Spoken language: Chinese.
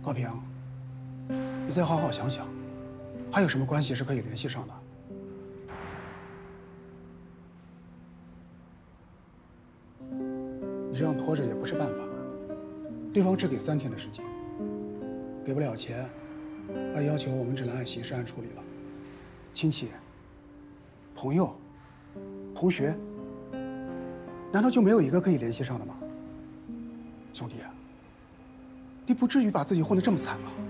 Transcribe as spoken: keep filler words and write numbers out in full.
浩平，你再好好想想，还有什么关系是可以联系上的？你这样拖着也不是办法。对方只给三天的时间，给不了钱，还要求我们只能按刑事案处理了。亲戚、朋友、同学，难道就没有一个可以联系上的吗？兄弟，你不至于把自己混得这么惨吧？